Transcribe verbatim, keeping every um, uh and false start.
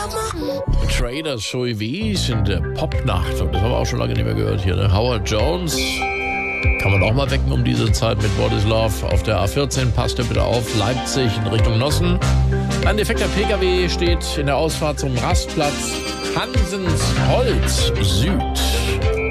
Traders Joey Wies in der Popnacht. Und das haben wir auch schon lange nicht mehr gehört hier. Ne? Howard Jones kann man auch mal wecken um diese Zeit mit What is Love. Auf der A vierzehn passt ihr bitte auf. Leipzig in Richtung Nossen. Ein defekter P K W steht in der Ausfahrt zum Rastplatz Hansens Holz Süd.